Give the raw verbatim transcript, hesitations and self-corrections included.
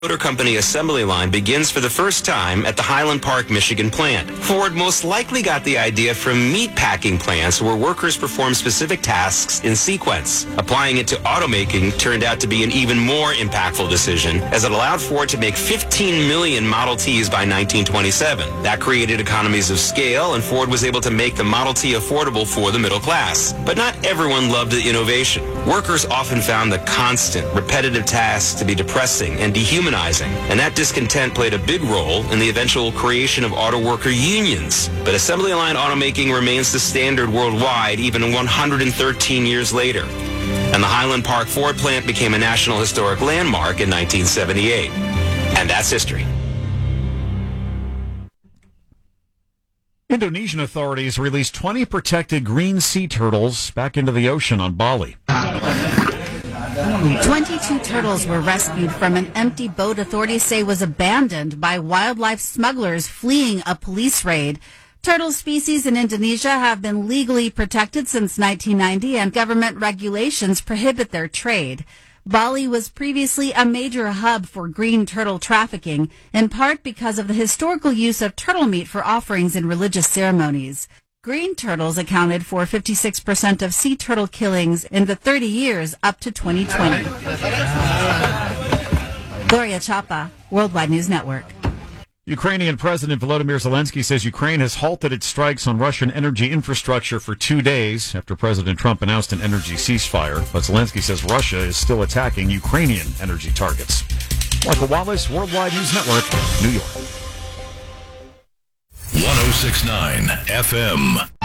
Motor Company assembly line begins for the first time at the Highland Park, Michigan plant. Ford most likely got the idea from meat packing plants where workers perform specific tasks in sequence. Applying it to automaking turned out to be an even more impactful decision, as it allowed Ford to make fifteen million Model Ts by nineteen twenty-seven. That created economies of scale, and Ford was able to make the Model T affordable for the middle class. But not everyone loved the innovation. Workers often found the constant, repetitive tasks to be depressing and dehumanizing. And that discontent played a big role in the eventual creation of auto worker unions. But assembly line automaking remains the standard worldwide even one hundred thirteen years later. And the Highland Park Ford plant became a National Historic Landmark in nineteen seventy-eight. And that's history. Indonesian authorities released twenty protected green sea turtles back into the ocean on Bali. twenty-two turtles were rescued from an empty boat authorities say was abandoned by wildlife smugglers fleeing a police raid. Turtle species in Indonesia have been legally protected since nineteen ninety, and government regulations prohibit their trade. Bali was previously a major hub for green turtle trafficking, in part because of the historical use of turtle meat for offerings in religious ceremonies. Green turtles accounted for fifty-six percent of sea turtle killings in the thirty years up to twenty twenty. Gloria Chapa, Worldwide News Network. Ukrainian President Volodymyr Zelensky says Ukraine has halted its strikes on Russian energy infrastructure for two days after President Trump announced an energy ceasefire. But Zelensky says Russia is still attacking Ukrainian energy targets. Michael Wallace, Worldwide News Network, New York. one oh six point nine F M.